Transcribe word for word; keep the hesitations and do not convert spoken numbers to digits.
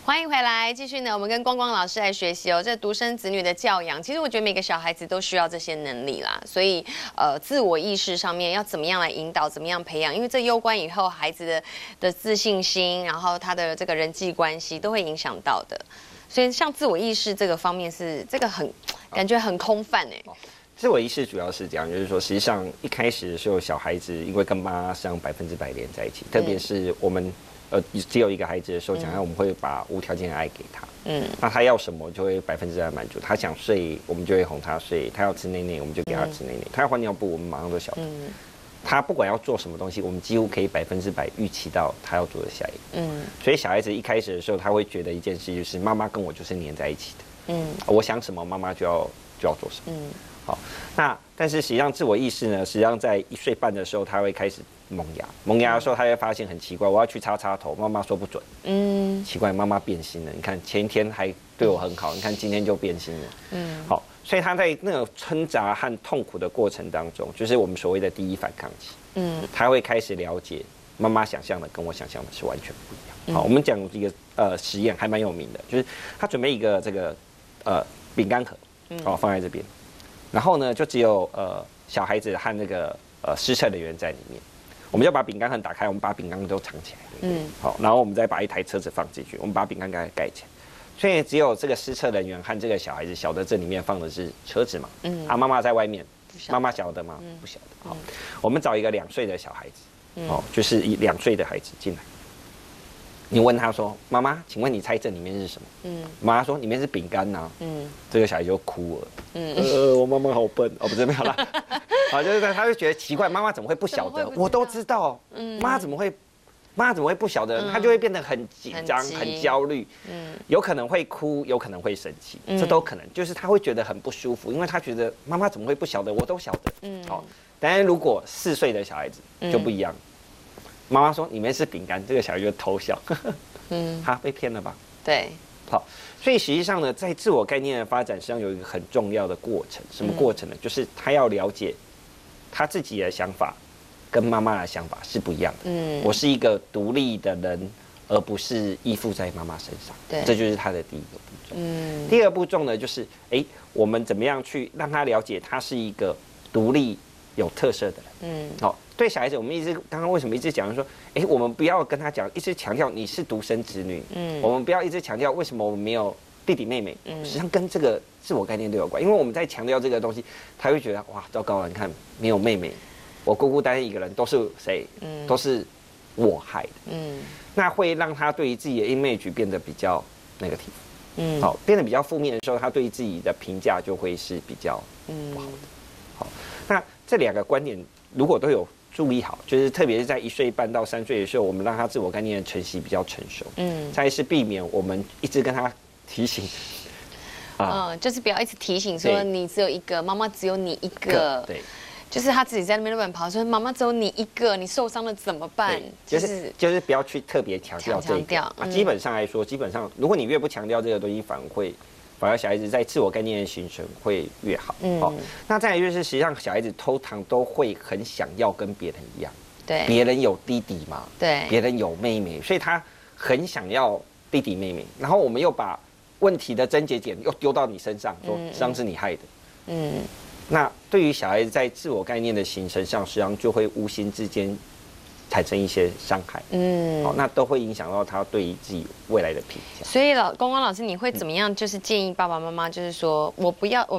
欢迎回来，继续呢，我们跟光光老师来学习哦。这独生子女的教养，其实我觉得每个小孩子都需要这些能力啦。所以，呃，自我意识上面要怎么样来引导，怎么样培养，因为这攸关以后孩子的的自信心，然后他的这个人际关系都会影响到的。所以，像自我意识这个方面是这个很感觉很空泛哎。 自我意识主要是这样，就是说，实际上一开始的时候，小孩子因为跟妈妈上百分之百连在一起，特别是我们。呃，只有一个孩子的时候，讲到我们会把无条件的爱给他，嗯，那他要什么就会百分之百满足。他想睡，我们就会哄他睡；他要吃奶奶，我们就给他吃奶奶；他要换尿布，我们马上都晓得。嗯，他不管要做什么东西，我们几乎可以百分之百预期到他要做的下一步。嗯，所以小孩子一开始的时候，他会觉得一件事就是妈妈跟我就是黏在一起的。嗯，我想什么，妈妈就要就要做什么。嗯，好，那但是实际上自我意识呢，实际上在一岁半的时候，他会开始。萌芽，萌芽的时候，他会发现很奇怪，我要去擦插头，妈妈说不准。嗯，奇怪，妈妈变心了。你看前一天还对我很好，你看今天就变心了。嗯，好，所以他在那个挣扎和痛苦的过程当中，就是我们所谓的第一反抗期。嗯，他会开始了解妈妈想象的跟我想象的是完全不一样。好，我们讲一个呃实验还蛮有名的，就是他准备一个这个呃饼干盒，哦放在这边，然后呢就只有呃小孩子和那个呃施测人员在里面。我们就把饼干盒打开，我们把饼干都藏起来，嗯，好，然后我们再把一台车子放进去，我们把饼干盖盖起来，所以只有这个施测人员和这个小孩子晓得这里面放的是车子嘛，嗯，啊，妈妈在外面，妈妈晓得吗？嗯、不晓得，好，我们找一个两岁的小孩子，嗯、哦，就是一两岁的孩子进来，你问他说：“妈妈，请问你猜这里面是什么？”嗯，妈妈说：“里面是饼干呐。”嗯，这个小孩就哭了。嗯，呃，我妈妈好笨哦，不是没有啦。好，就是他就觉得奇怪，妈妈怎么会不晓得？我都知道，嗯，妈怎么会，妈怎么会不晓得？他就会变得很紧张、很焦虑，嗯，有可能会哭，有可能会生气，这都可能。就是他会觉得很不舒服，因为他觉得妈妈怎么会不晓得？我都晓得。嗯，好，但是如果四岁的小孩子就不一样。妈妈说里面是饼干，这个小孩就偷笑，嗯，他被骗了吧？ 对， 好，所以实际上呢，在自我概念的发展实际上有一个很重要的过程，什么过程呢？嗯、就是他要了解他自己的想法跟妈妈的想法是不一样的。嗯，我是一个独立的人，而不是依附在妈妈身上。对，这就是他的第一个步骤。嗯，第二个步骤呢，就是哎、欸，我们怎么样去让他了解他是一个独立有特色的人？嗯，好。对小孩子，我们一直刚刚为什么一直讲说，哎，我们不要跟他讲，一直强调你是独生子女，嗯，我们不要一直强调为什么我们没有弟弟妹妹，嗯，实际上跟这个自我概念都有关，因为我们在强调这个东西，他会觉得哇，糟糕了，你看没有妹妹，我孤孤单单一个人，都是谁？嗯，都是我害的，嗯，那会让他对于自己的 image 变得比较 negative，嗯，好，变得比较负面的时候，他对于自己的评价就会是比较不好的，好，那这两个观点如果都有。注意好，就是特别是在一岁半到三岁的时候，我们让他自我概念的成型比较成熟。嗯，再是避免我们一直跟他提醒， 啊、嗯，就是不要一直提醒说你只有一个，妈妈只有你一个。对，就是他自己在那边乱跑，说妈妈只有你一个，你受伤了怎么办？ 就是就是不要去特别强调这个。啊，基本上来说，基本上如果你越不强调这个东西，反而会。反而小孩子在自我概念的形成会越好。嗯，好，那再来就是实际上小孩子通常都会很想要跟别人一样。对，别人有弟弟嘛，对，别人有妹妹，所以他很想要弟弟妹妹。然后我们又把问题的症结点又丢到你身上，说实际上是你害的。嗯，那对于小孩子在自我概念的形成上，实际上就会无形之间。产生一些伤害，嗯，好，那都会影响到他对于自己未来的评价。 所以老光光老师，你会怎么样？就是建议爸爸妈妈，就是说我不要我。